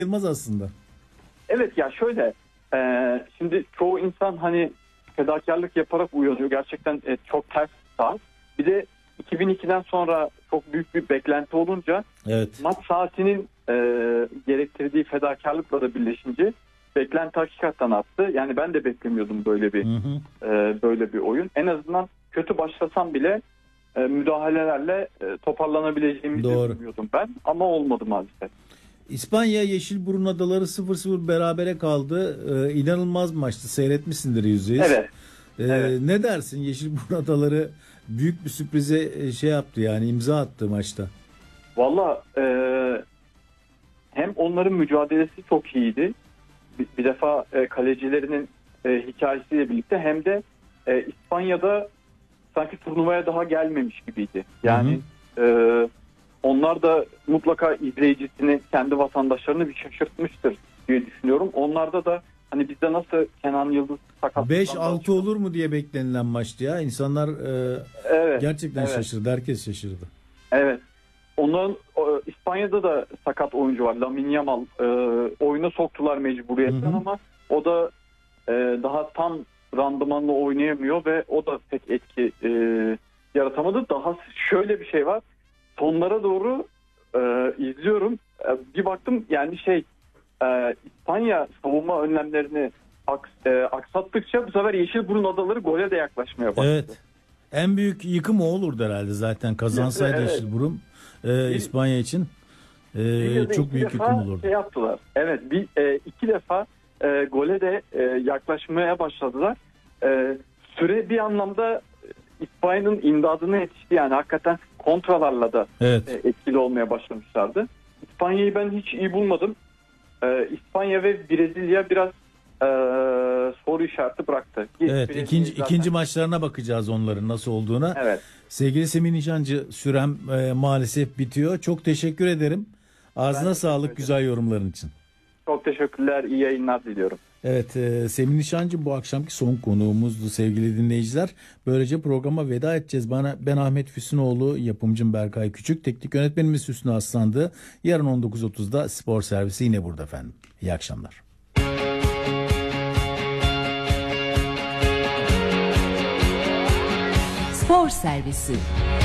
sayılmaz aslında. Evet ya şöyle, şimdi çoğu insan hani fedakarlık yaparak uyanıyor. Gerçekten çok ters bir saat. Bir de 2002'den sonra çok büyük bir beklenti olunca Evet. maç saatinin gerektirdiği fedakarlıkla da birleşince beklenti hakikaten arttı. Yani ben de beklemiyordum böyle bir oyun. En azından kötü başlasam bile müdahalelerle toparlanabileceğimi düşünüyordum ben. Ama olmadı maalesef. İspanya Yeşilburun Adaları 0-0 berabere kaldı. İnanılmaz maçtı. Seyretmişsindir %100. Evet. Evet. Ne dersin? Yeşilburun Adaları büyük bir sürprize şey yaptı, yani imza attı maçta. Valla hem onların mücadelesi çok iyiydi. Bir defa kalecilerinin hikayesiyle birlikte, hem de İspanya'da sanki turnuvaya daha gelmemiş gibiydi. Yani onlar da mutlaka izleyicisini, kendi vatandaşlarını bir şaşırtmıştır diye düşünüyorum. Onlarda da hani bizde nasıl Kenan Yıldız sakatlıktan 5-6 olur mu diye beklenilen maçtı ya. İnsanlar gerçekten şaşırdı. Herkes şaşırdı. Evet. Onların İspanya'da da sakat oyuncu var. Lamine Yamal oyuna soktular mecburiyetten ama o da daha tam randımanla oynayamıyor ve o da pek etki yaratamadı. Daha şöyle bir şey var. Sonlara doğru izliyorum. Bir baktım yani İspanya savunma önlemlerini aksattıkça bu sefer Yeşilburun Adaları gole de yaklaşmaya başladı. Evet. En büyük yıkım o olurdu herhalde zaten. Kazansaydı evet. Yeşilburun İspanya için çok büyük yıkım olurdu. Yaptılar. Evet, iki defa gole de yaklaşmaya başladılar. Süre bir anlamda İspanya'nın imdadına yetişti. Yani hakikaten kontralarla da etkili olmaya başlamışlardı. İspanya'yı ben hiç iyi bulmadım. İspanya ve Brezilya biraz soru işareti bıraktı. Evet, ikinci maçlarına bakacağız onların nasıl olduğuna. Evet. Sevgili Semih Nişancı, sürem maalesef bitiyor. Çok teşekkür ederim. Ağzına sağlık güzel yorumların için. Çok teşekkürler. İyi yayınlar diliyorum. Evet, Semih Nişancı bu akşamki son konuğumuzdu sevgili dinleyiciler. Böylece programa veda edeceğiz. Ben Ahmet Füsunoğlu, yapımcım Berkay Küçük, teknik yönetmenimiz Hüsnü Aslan'dı. Yarın 19.30'da Spor Servisi yine burada efendim. İyi akşamlar. Spor Servisi.